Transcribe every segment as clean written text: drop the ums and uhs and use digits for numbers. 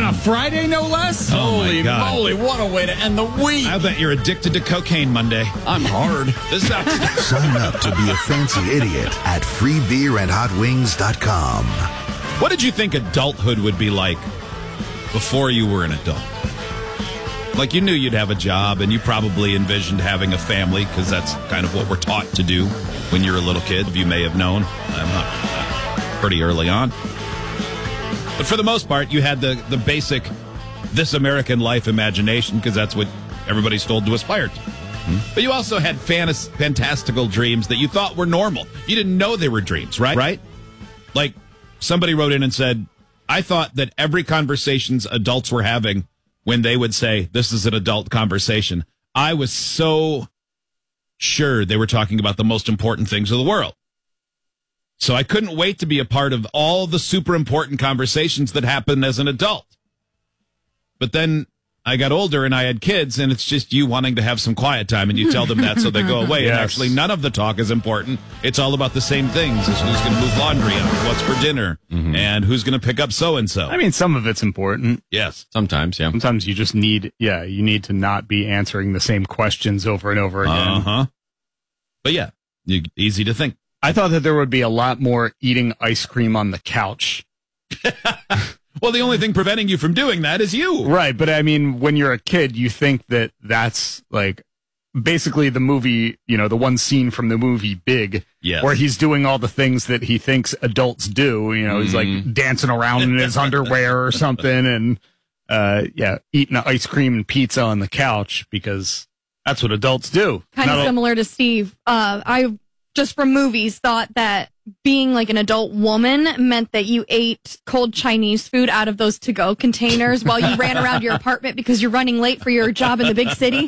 On a Friday, no less? Holy moly, what a way to end the week. I bet you're addicted to cocaine Monday. I'm hard. This is out. Sign up to be a fancy idiot at freebeerandhotwings.com. What did you think adulthood would be like before you were an adult? Like, you knew you'd have a job, and you probably envisioned having a family, because that's kind of what we're taught to do when you're a little kid. You may have known. I'm not pretty early on. But for the most part, you had the basic This American Life imagination, because that's what everybody's told to aspire to. But you also had fantastical dreams that you thought were normal. You didn't know they were dreams, right? Like, somebody wrote in and said, I thought that every conversations adults were having when they would say, this is an adult conversation, I was so sure they were talking about the most important things of the world. So I couldn't wait to be a part of all the super important conversations that happen as an adult. But then I got older and I had kids, and it's just you wanting to have some quiet time, and you tell them that so they go away. Yes. And actually, none of the talk is important. It's all about the same things. It's who's going to move laundry up, what's for dinner, and who's going to pick up so-and-so. I mean, some of it's important. Yes. Sometimes, yeah. Sometimes you just need, you need to not be answering the same questions over and over again. Uh-huh. But yeah, easy to think. I thought that there would be a lot more eating ice cream on the couch. Well, the only thing preventing you from doing that is you. Right, but I mean, when you're a kid, you think that that's like basically the movie, the one scene from the movie Big, Yes. where he's doing all the things that he thinks adults do. He's like dancing around in his underwear or something, and eating ice cream and pizza on the couch because that's what adults do. Kind of similar to Steve. I just from movies thought that being like an adult woman meant that you ate cold Chinese food out of those to-go containers while you ran around your apartment because you're running late for your job in the big city.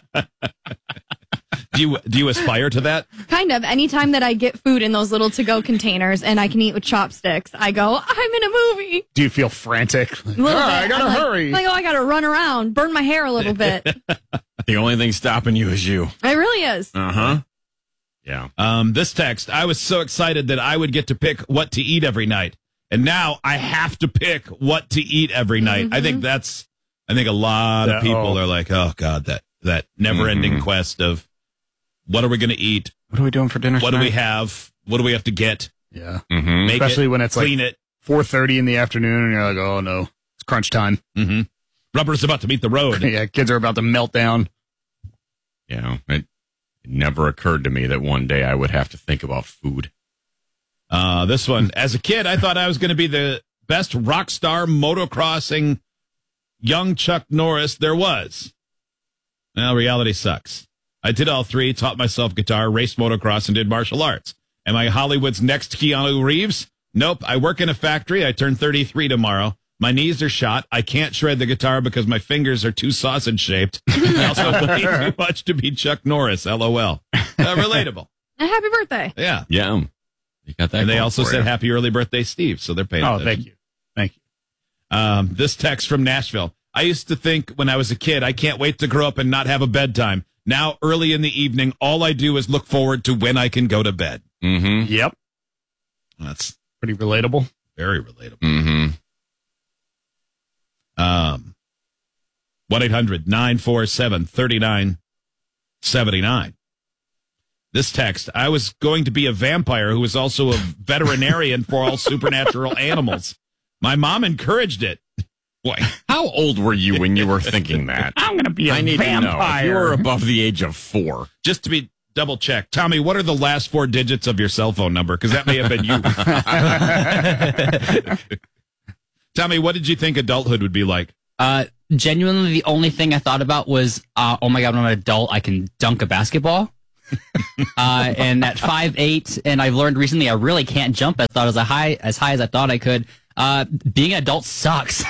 Do you aspire to that? Kind of. Anytime that I get food in those little to-go containers and I can eat with chopsticks, I go, I'm in a movie. Do you feel frantic? A little bit. I gotta hurry. Like, I gotta run around, burn my hair a little bit. The only thing stopping you is you. It really is. Uh-huh. Yeah. This text, I was so excited that I would get to pick what to eat every night. And now I have to pick what to eat every night. I think a lot of people are like, oh God, that never ending quest of what are we going to eat? What are we doing for dinner What tonight? do we have? What do we have to get? Yeah. Make Especially when it's clean like 4:30 in the afternoon and you're like, oh no, it's crunch time. it. Rubber's about to meet the road. Yeah, kids are about to melt down. Yeah. It never occurred to me that one day I would have to think about food. This one, as a kid, I thought I was going to be the best rock star motocrossing young Chuck Norris there was. Well, reality sucks. I did all three, taught myself guitar, raced motocross, and did martial arts. Am I Hollywood's next Keanu Reeves? Nope. I work in a factory. I turn 33 tomorrow. My knees are shot. I can't shred the guitar because my fingers are too sausage-shaped. I also weigh too much to be Chuck Norris. LOL. Relatable. Happy birthday. Yeah. Yeah. You got that. And they going also for said you. happy early birthday, Steve. So they're paying attention. Thank you. Thank you. This text from Nashville. I used to think when I was a kid, I can't wait to grow up and not have a bedtime. Now, early in the evening, all I do is look forward to when I can go to bed. Yep. That's Pretty relatable. very relatable. 1-800-947-3979. This text, I was going to be a vampire who was also a veterinarian for all supernatural animals. My mom encouraged it. Boy, How old were you when you were thinking that? I'm going to be a I need to know. If vampire. you were above the age of 4. just to be double checked. Tommy, what are the last 4 digits of your cell phone number? Because that may have been you. Tommy, what did you think adulthood would be like? Genuinely, the only thing I thought about was, oh my God, when I'm an adult, I can dunk a basketball. And at 5'8", and I've learned recently I really can't jump as high as I thought I could. Being an adult sucks.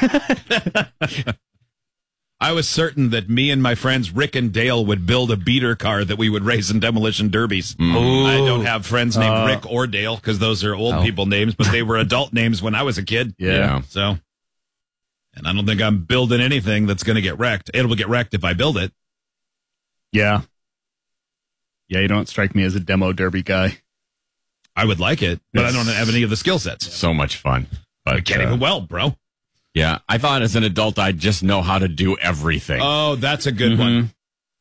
I was certain that me and my friends Rick and Dale would build a beater car that we would race in demolition derbies. I don't have friends named Rick or Dale because those are old people names, but they were adult names when I was a kid. Yeah. So, and I don't think I'm building anything that's going to get wrecked. It'll get wrecked if I build it. Yeah. Yeah, you don't strike me as a demo derby guy. I would like it, but I don't have any of the skill sets. So much fun. But I can't even weld, bro. Yeah, I thought as an adult I'd just know how to do everything. Oh, that's a good one.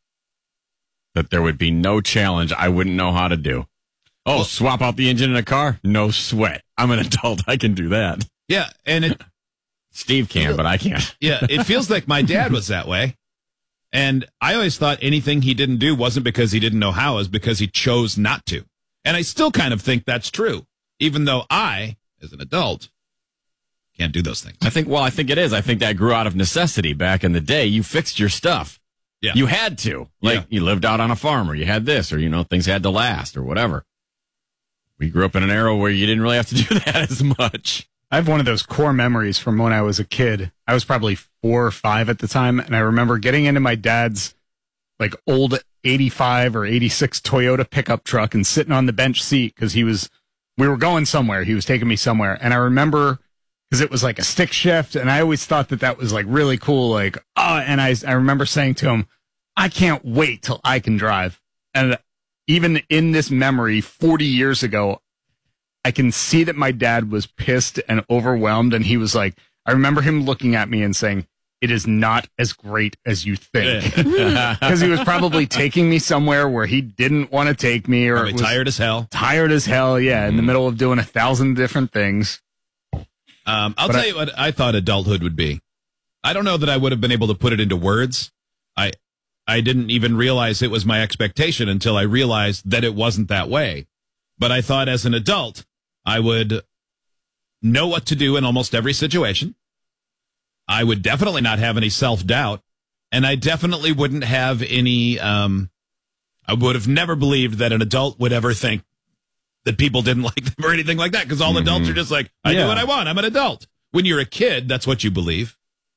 That there would be no challenge I wouldn't know how to do. Oh, swap out the engine in a car? No sweat. I'm an adult. I can do that. Yeah, and Steve can, but I can't. Yeah, it feels like my dad was that way. And I always thought anything he didn't do wasn't because he didn't know how, it was because he chose not to. And I still kind of think that's true, even though I, as an adult, can't do those things. I think it is. I think that grew out of necessity back in the day. You fixed your stuff. Yeah. You had to. Like, you lived out on a farm, or you had this, or, things had to last, or whatever. We grew up in an era where you didn't really have to do that as much. I have one of those core memories from when I was a kid. I was probably 4 or 5 at the time, and I remember getting into my dad's old 85 or 86 Toyota pickup truck and sitting on the bench seat because we were going somewhere. He was taking me somewhere, and I remember because it was like a stick shift, and I always thought that was really cool. And I remember saying to him, "I can't wait till I can drive." And even in this memory, 40 years ago, I can see that my dad was pissed and overwhelmed, and he was like, I remember him looking at me and saying, "It is not as great as you think." Because he was probably taking me somewhere where he didn't want to take me, or Probably tired as hell. Tired as hell, yeah, in the middle of doing 1,000 different things. I'll tell you what I thought adulthood would be. I don't know that I would have been able to put it into words. I didn't even realize it was my expectation until I realized that it wasn't that way. But I thought as an adult, I would know what to do in almost every situation. I would definitely not have any self-doubt. And I definitely wouldn't have any, I would have never believed that an adult would ever think that people didn't like them or anything like that. Because all adults are just like, I do what I want. I'm an adult. When you're a kid, that's what you believe.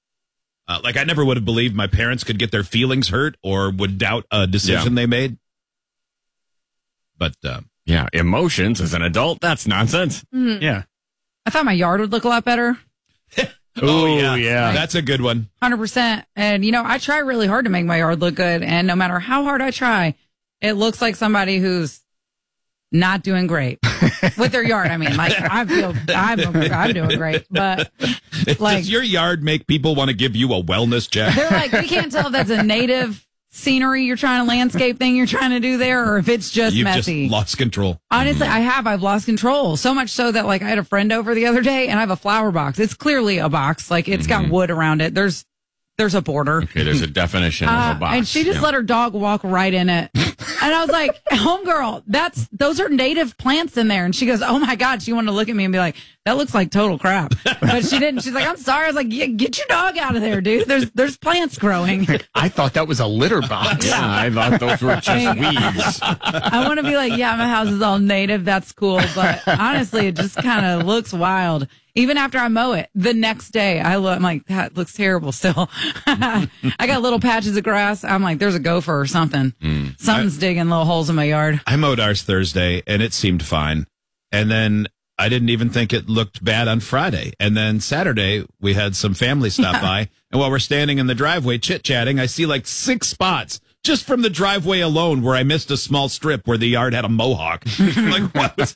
I never would have believed my parents could get their feelings hurt or would doubt a decision they made. But, yeah, emotions as an adult, that's nonsense. Yeah. I thought my yard would look a lot better. Yeah. That's a good one. 100%. And, I try really hard to make my yard look good. And no matter how hard I try, it looks like somebody who's not doing great with their yard. I mean, I feel I'm doing great, but does your yard make people want to give you a wellness check? They're like, we can't tell if that's a native scenery you're trying to landscape thing you're trying to do there, or if it's just You've messy. Just lost control. Honestly, I've lost control so much so that I had a friend over the other day and I have a flower box. It's clearly a box. It's got wood around it. There's a border. Okay, there's a definition of a box. And she just let her dog walk right in it. And I was like, homegirl, those are native plants in there. And she goes, oh my God. She wanted to look at me and be like, that looks like total crap. But she didn't. She's like, I'm sorry. I was like, get your dog out of there, dude. There's plants growing. I thought that was a litter box. Yeah, I thought those were just weeds. I want to be like, yeah, my house is all native. That's cool. But honestly, it just kind of looks wild. Even after I mow it, the next day, I'm like, that looks terrible still. I got little patches of grass. I'm like, there's a gopher or something. Something's digging little holes in my yard. I mowed ours Thursday, and it seemed fine. And then I didn't even think it looked bad on Friday. And then Saturday, we had some family stop by. And while we're standing in the driveway chit-chatting, I see 6 spots just from the driveway alone where I missed a small strip where the yard had a mohawk. I'm like, what? Was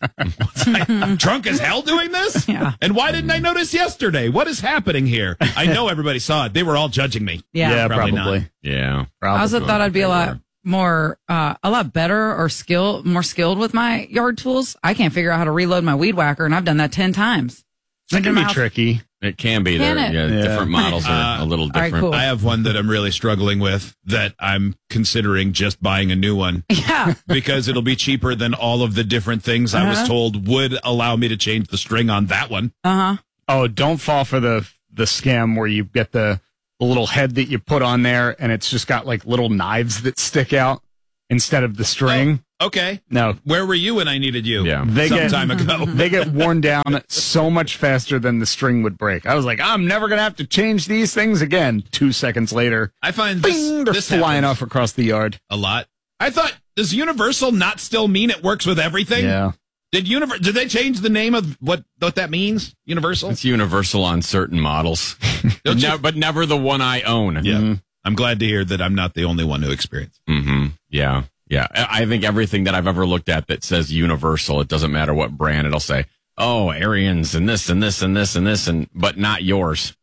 I drunk as hell doing this? Yeah. And why didn't I notice yesterday? What is happening here? I know everybody saw it. They were all judging me. Yeah, probably. Yeah. I also thought I'd be a lot more, a lot better or more skilled with my yard tools. I can't figure out how to reload my weed whacker, and I've done that 10 times. That can be tricky. It can be. Can it? Yeah, different models are a little different. All right, cool. I have one that I'm really struggling with that I'm considering just buying a new one. Yeah. Because it'll be cheaper than all of the different things I was told would allow me to change the string on that one. Oh, don't fall for the scam where you get the little head that you put on there and it's just got little knives that stick out instead of the string. Okay. No. Where were you when I needed you? Yeah. Some time ago. They get worn down so much faster than the string would break. I was like, I'm never going to have to change these things again. 2 seconds later, I find bing, they're this flying happens off across the yard. a lot. I thought, does Universal not still mean it works with everything? Yeah. Did they change the name of what that means? Universal? It's universal on certain models, but never the one I own. Yeah. I'm glad to hear that I'm not the only one who experienced it. Yeah. Yeah. I think everything that I've ever looked at that says universal, it doesn't matter what brand, it'll say, oh, Arians and this and this and this and this, but not yours.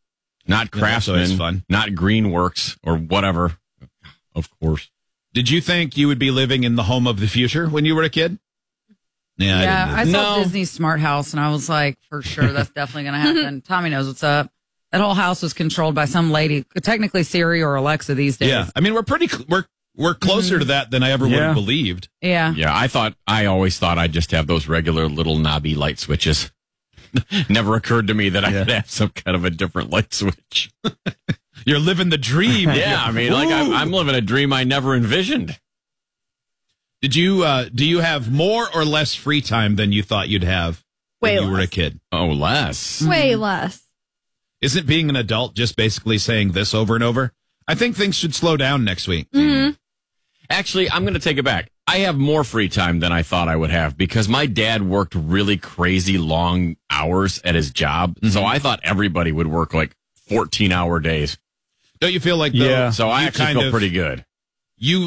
Not that's always Craftsman, fun. not Greenworks or whatever. Of course. Did you think you would be living in the home of the future when you were a kid? Yeah, I saw No. Disney's Smart House, and I was like, for sure, that's definitely going to happen. Tommy knows what's up. That whole house was controlled by some lady, technically Siri or Alexa these days. Yeah, I mean, we're closer to that than I ever would have believed. Yeah. Yeah, I always thought I'd just have those regular little knobby light switches. Never occurred to me that I could have some kind of a different light switch. You're living the dream. Yeah, I mean, like I'm living a dream I never envisioned. Did you do you have more or less free time than you thought you'd have when you were a kid? Oh, less. Way less. Isn't being an adult just basically saying this over and over? I think things should slow down next week. Actually, I'm going to take it back. I have more free time than I thought I would have because my dad worked really crazy long hours at his job. So I thought everybody would work like 14-hour days. Don't you feel like So I you actually feel pretty good. You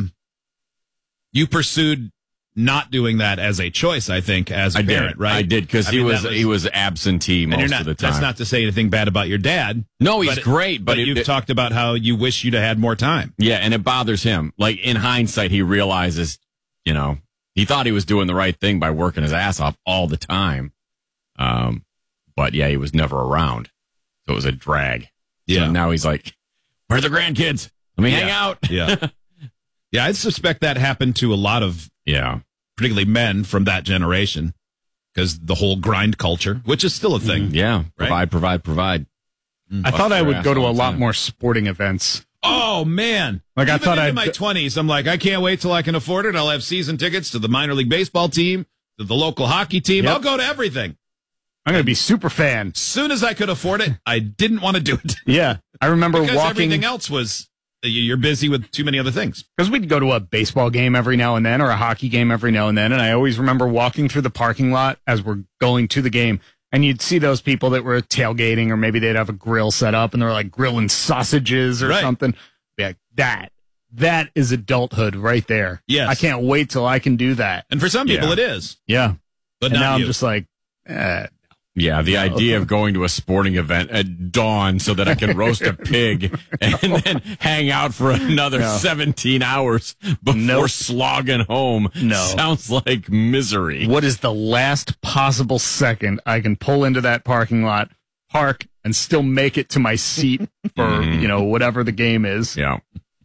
pursued not doing that as a choice, I think, as a parent, right? I did because he was absentee most of the time. That's not to say anything bad about your dad. No, he's great, but you've talked about how you wish you'd have had more time. Yeah, and it bothers him. Like in hindsight, he realizes, he thought he was doing the right thing by working his ass off all the time. But yeah, he was never around, so it was a drag. Yeah. So now he's like, "Where are the grandkids? Let me hang out." Yeah. Yeah, I suspect that happened to a lot of, particularly men from that generation, because the whole grind culture, which is still a thing. Yeah, right? provide. I thought I would go to a lot time. more sporting events. Oh, man. Like, I Even thought into I'd- my 20s, I'm like, I can't wait till I can afford it. I'll have season tickets to the minor league baseball team, to the local hockey team. Yep. I'll go to everything. I'm going to be super fan. As soon as I could afford it, I didn't want to do it. Yeah. I remember Because walking, everything else was, you're busy with too many other things. because we'd go to a baseball game every now and then or a hockey game every now and then. And I always remember walking through the parking lot as we're going to the game. And you'd see those people that were tailgating, or maybe they'd have a grill set up and they're like grilling sausages or Right. something. Be like, that is adulthood right there. Yes. I can't wait till I can do that. And for some people, Yeah. it is. Yeah. But And not now you. I'm just like, Yeah, the idea of going to a sporting event at dawn so that I can roast a pig and then hang out for another 17 hours before slogging home sounds like misery. what is the last possible second I can pull into that parking lot, park, and still make it to my seat for, whatever the game is? Yeah.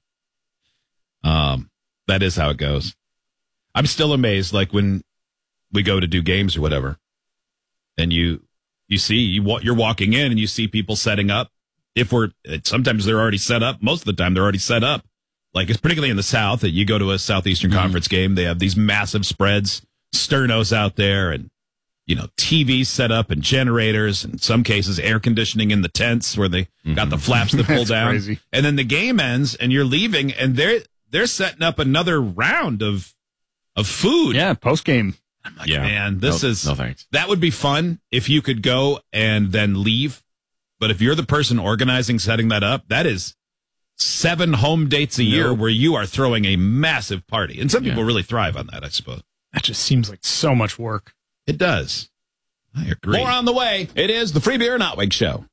That is how it goes. I'm still amazed, like when we go to do games or whatever, and you're walking in and you see people setting up. Sometimes they're already set up. Most of the time they're already set up. Like it's particularly in the South that you go to a Southeastern Conference game. They have these massive spreads, sternos out there, and TVs set up and generators. In some cases, air conditioning in the tents where they got the flaps that pull That's down. crazy. And then the game ends and you're leaving, and they're setting up another round of food. Yeah, post game. I'm like, man, this is no thanks. That would be fun if you could go and then leave. But if you're the person organizing, setting that up, that is 7 home dates a year where you are throwing a massive party. And some people really thrive on that, I suppose. That just seems like so much work. It does. I agree. More on the way. It is the Free Beer and Hot Wig Show.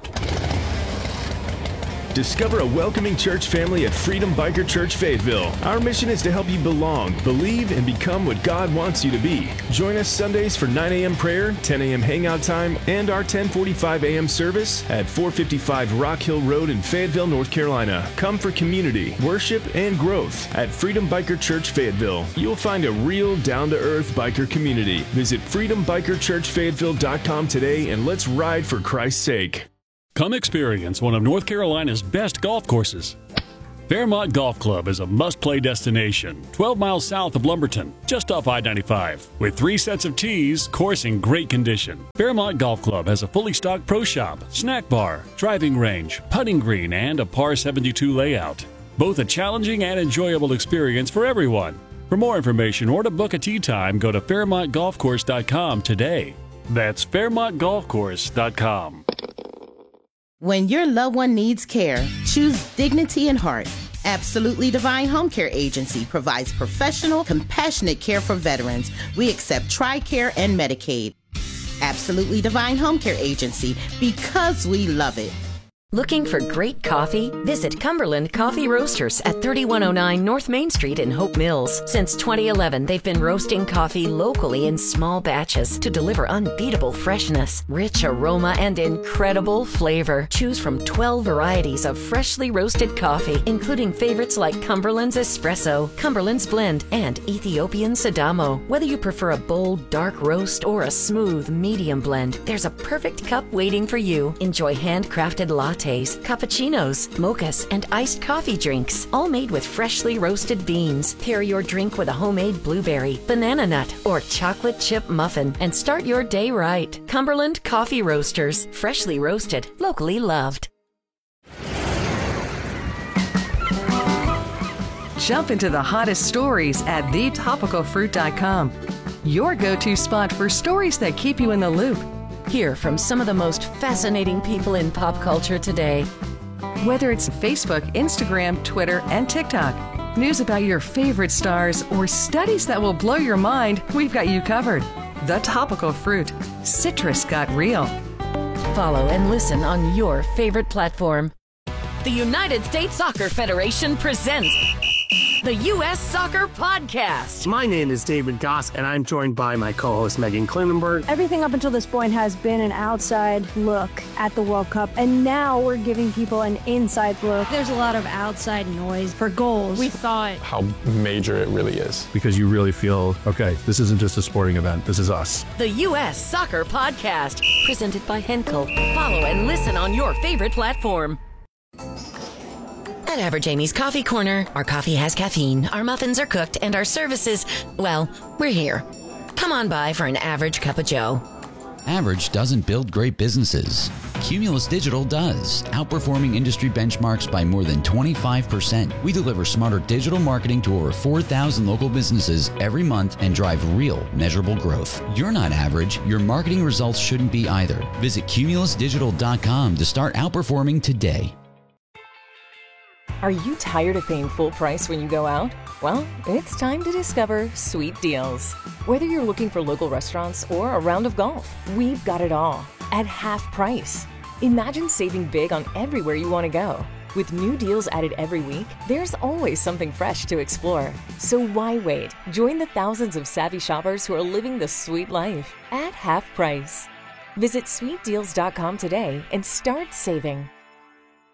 Discover a welcoming church family at Freedom Biker Church Fayetteville. Our mission is to help you belong, believe, and become what God wants you to be. Join us Sundays for 9 a.m. prayer, 10 a.m. hangout time, and our 10:45 a.m. service at 455 Rock Hill Road in Fayetteville, North Carolina. Come for community, worship, and growth at Freedom Biker Church Fayetteville. You'll find a real, down-to-earth biker community. Visit freedombikerchurchfayetteville.com today and let's ride for Christ's sake. Come experience one of North Carolina's best golf courses. Fairmont Golf Club is a must-play destination, 12 miles south of Lumberton, just off I-95. With 3 sets of tees, course in great condition. Fairmont Golf Club has a fully stocked pro shop, snack bar, driving range, putting green, and a par 72 layout. Both a challenging and enjoyable experience for everyone. For more information or to book a tee time, go to FairmontGolfCourse.com today. That's FairmontGolfCourse.com. When your loved one needs care, choose Dignity and Heart. Absolutely Divine Home Care Agency provides professional, compassionate care for veterans. We accept TRICARE and Medicaid. Absolutely Divine Home Care Agency, because we love it. Looking for great coffee? Visit Cumberland Coffee Roasters at 3109 North Main Street in Hope Mills. Since 2011, they've been roasting coffee locally in small batches to deliver unbeatable freshness, rich aroma, and incredible flavor. Choose from 12 varieties of freshly roasted coffee, including favorites like Cumberland's Espresso, Cumberland's Blend, and Ethiopian Sidamo. Whether you prefer a bold, dark roast or a smooth, medium blend, there's a perfect cup waiting for you. Enjoy handcrafted lattes, cappuccinos, mochas, and iced coffee drinks, all made with freshly roasted beans. Pair your drink with a homemade blueberry, banana nut, or chocolate chip muffin and start your day right. Cumberland Coffee Roasters, freshly roasted, locally loved. Jump into the hottest stories at thetopicalfruit.com. Your go-to spot for stories that keep you in the loop. Hear from some of the most fascinating people in pop culture today. Whether it's Facebook, Instagram, Twitter, and TikTok, news about your favorite stars, or studies that will blow your mind, we've got you covered. The Topical Fruit. Citrus got real. Follow and listen on your favorite platform. The United States Soccer Federation presents the U.S. Soccer Podcast. My name is David Goss, and I'm joined by my co-host Megan Klinenberg. Everything up until this point has been an outside look at the World Cup, and now we're giving people an inside look. There's a lot of outside noise for goals. We thought how major it really is. Because you really feel, okay, this isn't just a sporting event, this is us. The U.S. Soccer Podcast, presented by Henkel. Follow and listen on your favorite platform. At Average Amy's Coffee Corner, our coffee has caffeine, our muffins are cooked, and our services, well, we're here. Come on by for an average cup of joe. Average doesn't build great businesses. Cumulus Digital does, outperforming industry benchmarks by more than 25%. We deliver smarter digital marketing to over 4,000 local businesses every month and drive real, measurable growth. You're not average. Your marketing results shouldn't be either. Visit cumulusdigital.com to start outperforming today. Are you tired of paying full price when you go out? Well, it's time to discover Sweet Deals. Whether you're looking for local restaurants or a round of golf, we've got it all at half price. Imagine saving big on everywhere you want to go. With new deals added every week, there's always something fresh to explore. So why wait? Join the thousands of savvy shoppers who are living the sweet life at half price. Visit sweetdeals.com today and start saving.